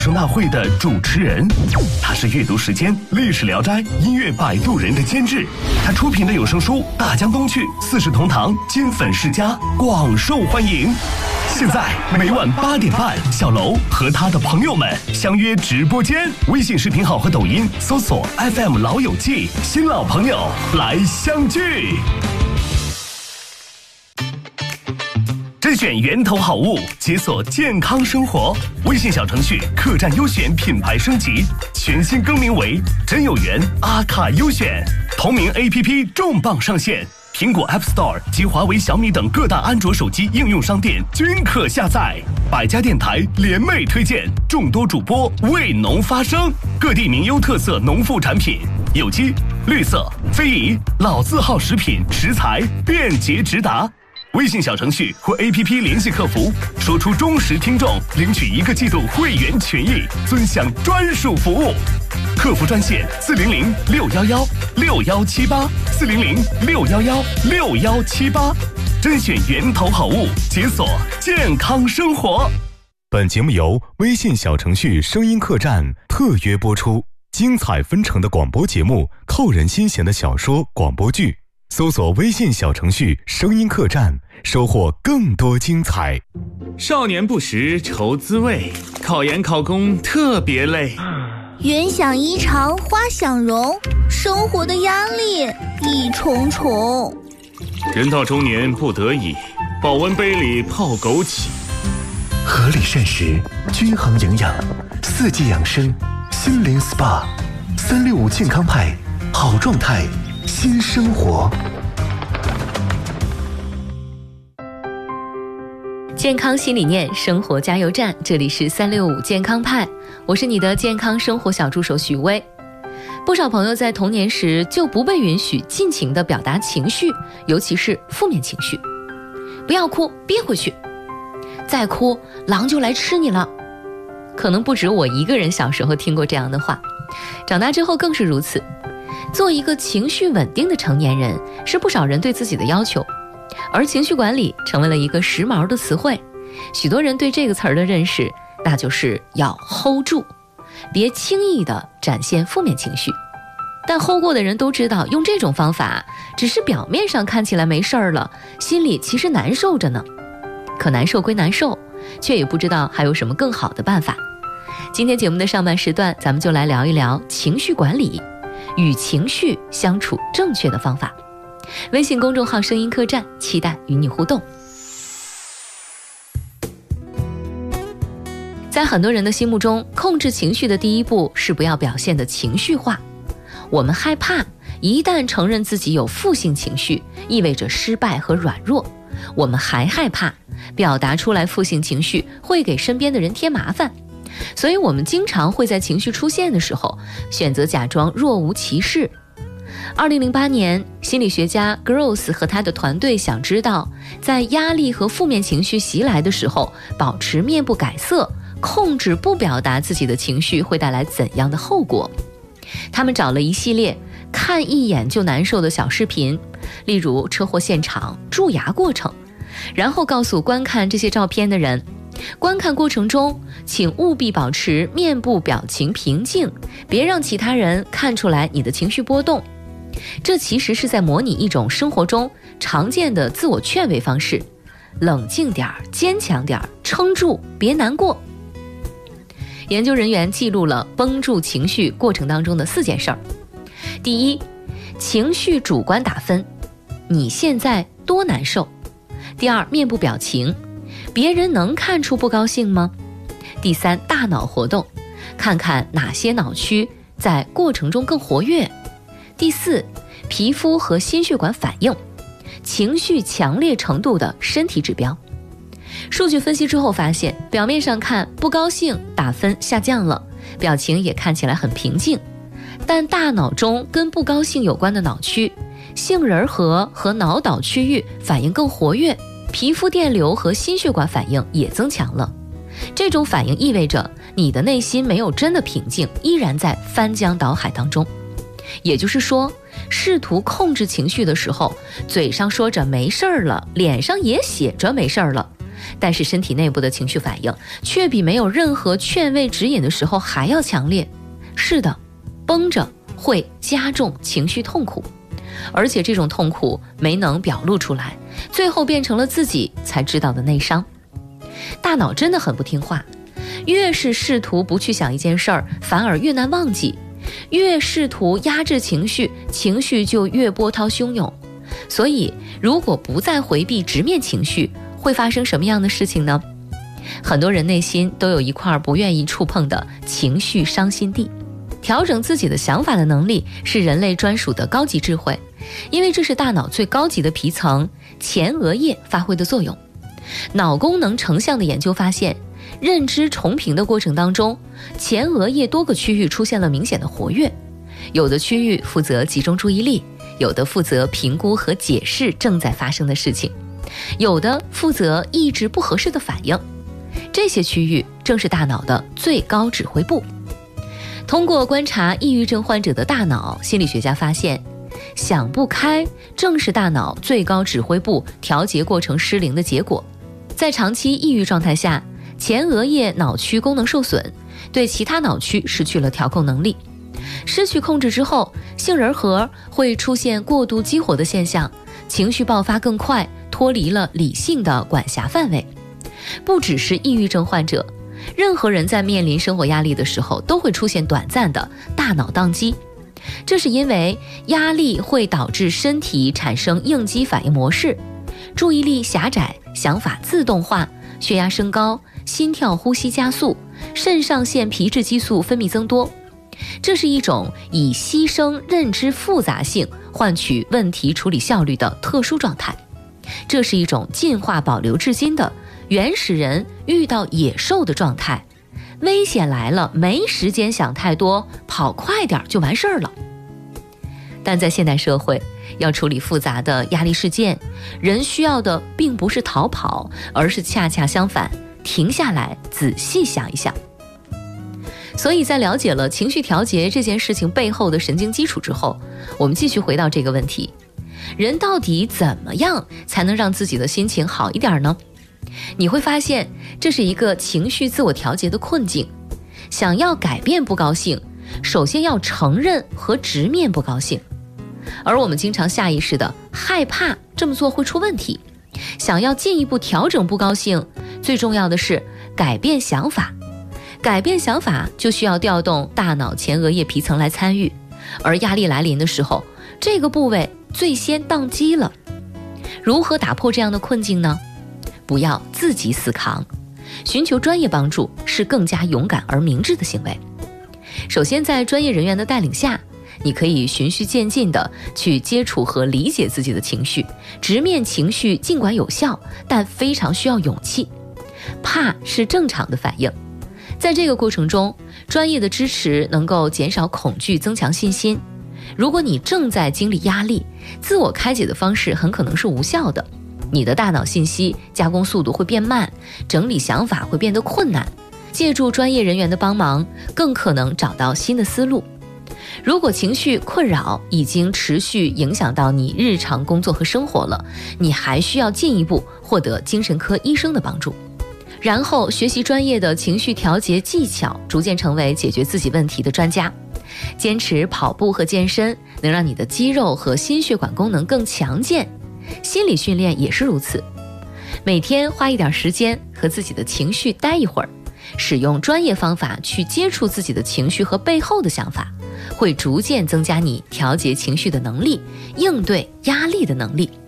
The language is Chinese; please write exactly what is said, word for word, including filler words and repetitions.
生大会的主持人，他是阅读时间、历史聊斋、音乐摆渡人的监制，他出品的有声书《大江东去》《四世同堂》金粉世家广受欢迎。现在每晚八点半，小楼和他的朋友们相约直播间，微信视频号和抖音搜索 F M 老友记，新老朋友来相聚。甄选源头好物，解锁健康生活。微信小程序客栈优选品牌升级，全新更名为真有缘阿卡优选。同名 A P P 重磅上线，苹果 App Store 及华为、小米等各大安卓手机应用商店均可下载。百家电台联袂推荐，众多主播为农发声，各地名优特色农副产品，有机、绿色、非遗、老字号食品食材便捷直达。微信小程序或 A P P 联系客服，说出忠实听众，领取一个季度会员权益，尊享专属服务。客服专线四零零六幺幺六幺七八四零零六幺幺六幺七八，甄选源头好物，解锁健康生活。 本节目由微信小程序声音客栈特约播出，精彩纷呈的广播节目，扣人心弦的小说广播剧。搜索微信小程序声音客栈，收获更多精彩。 少年不识愁滋味，考研考公特别累。 云想衣裳花想容，生活的压力一重重。 人到中年不得已，保温杯里泡枸杞。 合理膳食，均衡营养，四季养生，心灵 S P A， 三六五健康派，好状态新生活。 健康新理念，生活加油站，这里是三六五健康派，我是你的健康生活小助手许巍。不少朋友在童年时就不被允许尽情地表达情绪，尤其是负面情绪。不要哭，憋回去，再哭狼就来吃你了。可能不止我一个人小时候听过这样的话，长大之后更是如此。做一个情绪稳定的成年人，是不少人对自己的要求，而情绪管理成为了一个时髦的词汇。许多人对这个词儿的认识，那就是要 hold 住，别轻易地展现负面情绪。但 hold 过的人都知道，用这种方法只是表面上看起来没事儿了，心里其实难受着呢。可难受归难受，却也不知道还有什么更好的办法。今天节目的上半时段，咱们就来聊一聊情绪管理，与情绪相处正确的方法。微信公众号声音客栈，期待与你互动。在很多人的心目中，控制情绪的第一步是不要表现的情绪化。我们害怕一旦承认自己有负性情绪，意味着失败和软弱。我们还害怕表达出来负性情绪会给身边的人添麻烦，所以我们经常会在情绪出现的时候选择假装若无其事。二零零八年，心理学家 Gross 和他的团队想知道，在压力和负面情绪袭来的时候，保持面不改色，控制不表达自己的情绪会带来怎样的后果。他们找了一系列看一眼就难受的小视频，例如车祸现场、蛀牙过程，然后告诉观看这些照片的人，观看过程中请务必保持面部表情平静，别让其他人看出来你的情绪波动。这其实是在模拟一种生活中常见的自我劝慰方式，冷静点儿，坚强点儿，撑住，别难过。研究人员记录了绷住情绪过程当中的四件事儿。第一，情绪主观打分，你现在多难受。第二，面部表情，别人能看出不高兴吗？第三，大脑活动，看看哪些脑区在过程中更活跃。第四，皮肤和心血管反应，情绪强烈程度的身体指标。数据分析之后发现，表面上看不高兴打分下降了，表情也看起来很平静，但大脑中跟不高兴有关的脑区，杏仁核和脑岛区域反应更活跃，皮肤电流和心血管反应也增强了。这种反应意味着你的内心没有真的平静，依然在翻江倒海当中。也就是说，试图控制情绪的时候，嘴上说着没事儿了，脸上也写着没事儿了， 但是身体内部的情绪反应却比没有任何劝慰指引的时候还要强烈。是的，绷着会加重情绪痛苦，而且这种痛苦没能表露出来，最后变成了自己才知道的内伤。大脑真的很不听话，越是试图不去想一件事儿，反而越难忘记，越试图压制情绪，情绪就越波涛汹涌。所以如果不再回避直面情绪，会发生什么样的事情呢？很多人内心都有一块不愿意触碰的情绪伤心地。调整自己的想法的能力是人类专属的高级智慧，因为这是大脑最高级的皮层前额叶发挥的作用。脑功能成像的研究发现，认知重评的过程当中，前额叶多个区域出现了明显的活跃，有的区域负责集中注意力，有的负责评估和解释正在发生的事情，有的负责抑制不合适的反应。这些区域正是大脑的最高指挥部。通过观察抑郁症患者的大脑，心理学家发现，想不开正是大脑最高指挥部调节过程失灵的结果。在长期抑郁状态下，前额叶脑区功能受损，对其他脑区失去了调控能力。失去控制之后，杏仁核会出现过度激活的现象，情绪爆发更快，脱离了理性的管辖范围。不只是抑郁症患者，任何人在面临生活压力的时候都会出现短暂的大脑宕机，这是因为压力会导致身体产生应激反应模式，注意力狭窄，想法自动化，血压升高，心跳呼吸加速，肾上腺皮质激素分泌增多。这是一种以牺牲认知复杂性换取问题处理效率的特殊状态，这是一种进化保留至今的原始人遇到野兽的状态，危险来了，没时间想太多，跑快点就完事儿了。但在现代社会，要处理复杂的压力事件，人需要的并不是逃跑，而是恰恰相反，停下来仔细想一想。所以在了解了情绪调节这件事情背后的神经基础之后，我们继续回到这个问题，人到底怎么样才能让自己的心情好一点呢？你会发现，这是一个情绪自我调节的困境。想要改变不高兴，首先要承认和直面不高兴。而我们经常下意识的害怕这么做会出问题。想要进一步调整不高兴，最重要的是改变想法。改变想法就需要调动大脑前额叶皮层来参与，而压力来临的时候，这个部位最先宕机了。如何打破这样的困境呢？不要自己死扛，寻求专业帮助是更加勇敢而明智的行为。首先，在专业人员的带领下，你可以循序渐进地去接触和理解自己的情绪，直面情绪尽管有效，但非常需要勇气。怕是正常的反应，在这个过程中，专业的支持能够减少恐惧，增强信心。如果你正在经历压力，自我开解的方式很可能是无效的，你的大脑信息加工速度会变慢，整理想法会变得困难。借助专业人员的帮忙，更可能找到新的思路。如果情绪困扰已经持续影响到你日常工作和生活了，你还需要进一步获得精神科医生的帮助，然后学习专业的情绪调节技巧，逐渐成为解决自己问题的专家。坚持跑步和健身，能让你的肌肉和心血管功能更强健。心理训练也是如此，每天花一点时间和自己的情绪待一会儿，使用专业方法去接触自己的情绪和背后的想法，会逐渐增加你调节情绪的能力，应对压力的能力。